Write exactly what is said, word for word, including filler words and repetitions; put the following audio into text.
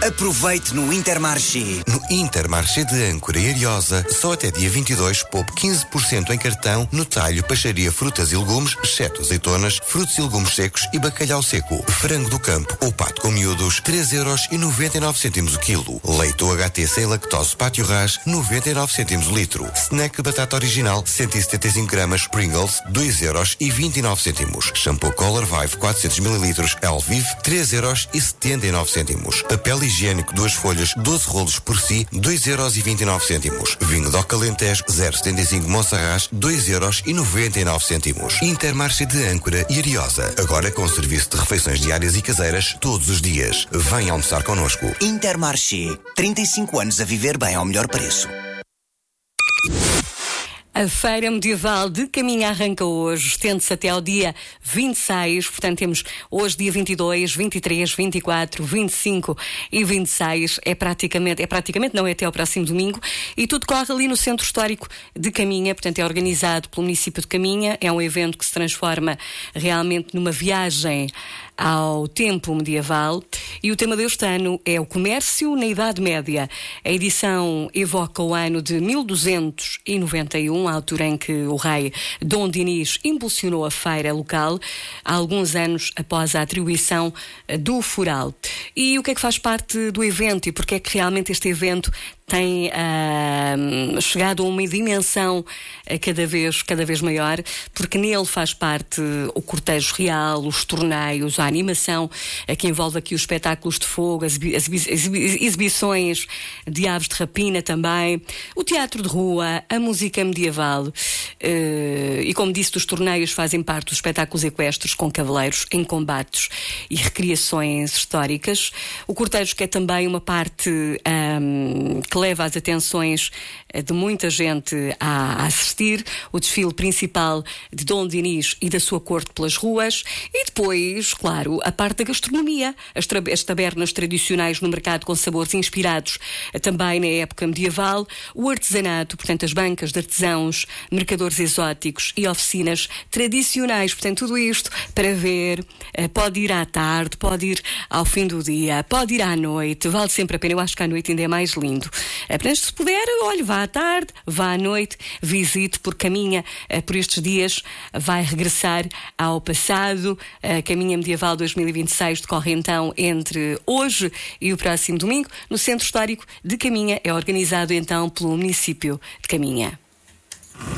Aproveite no Intermarché. No Intermarché de Âncora e Ariosa, só até dia vinte e dois, poupe quinze por cento em cartão no talho, peixaria, frutas e legumes, exceto azeitonas, frutos e legumes secos e bacalhau seco. Frango do campo ou pato com miúdos, três euros e noventa e nove cêntimos o quilo. Leite ou H T sem lactose Pátio Ras, noventa e nove cêntimos o litro. Snack batata original, cento e setenta e cinco gramas, Pringles, dois euros e vinte e nove cêntimos. Shampoo Color Vive quatrocentos mililitros, Elvive, três euros e setenta e nove cêntimos. Papel higiênico duas folhas, doze rolos por si, dois euros e vinte e nove cêntimos. Vinho Doc Alentejo zero vírgula setenta e cinco Monserrat, dois euros e noventa e nove cêntimos. Intermarché de Âncora e Ariosa, agora com serviço de refeições diárias e caseiras todos os dias. Venha almoçar connosco. Intermarché, trinta e cinco anos a viver bem ao melhor preço. A Feira Medieval de Caminha arranca hoje, estende-se até ao dia vinte e seis, portanto temos hoje dia vinte e dois, vinte e três, vinte e quatro, vinte e cinco e vinte e seis, é praticamente, é praticamente, não é até ao próximo domingo, e tudo corre ali no Centro Histórico de Caminha, portanto é organizado pelo município de Caminha, é um evento que se transforma realmente numa viagem ao tempo medieval, e o tema deste ano é o comércio na Idade Média. A edição evoca o ano de mil duzentos e noventa e um, a altura em que o rei Dom Dinis impulsionou a feira local, há alguns anos após a atribuição do foral. E o que é que faz parte do evento e porque é que realmente este evento tem uh, chegado a uma dimensão uh, cada vez, cada vez maior, porque nele faz parte o cortejo real, os torneios, a animação, uh, que envolve aqui os espetáculos de fogo, as, exibi- exibi- exibições de aves de rapina também, o teatro de rua, a música medieval, uh, e como disse, os torneios fazem parte dos espetáculos equestres com cavaleiros em combates e recriações históricas. O cortejo, que é também uma parte um, que leva as atenções de muita gente a assistir, o desfile principal de Dom Dinis e da sua corte pelas ruas, e depois, claro, a parte da gastronomia, as, tra- as tabernas tradicionais no mercado com sabores inspirados também na época medieval, o artesanato, portanto as bancas de artesãos, mercadores exóticos e oficinas tradicionais, portanto tudo isto para ver, pode ir à tarde, pode ir ao fim do dia, pode ir à noite, vale sempre a pena, eu acho que à noite ainda é mais lindo. Apenas se puder, olhe, vá à tarde, vá à noite, visite, por Caminha, por estes dias, vai regressar ao passado. A Caminha Medieval dois mil e vinte e seis decorre então entre hoje e o próximo domingo, no Centro Histórico de Caminha. É organizado então pelo município de Caminha.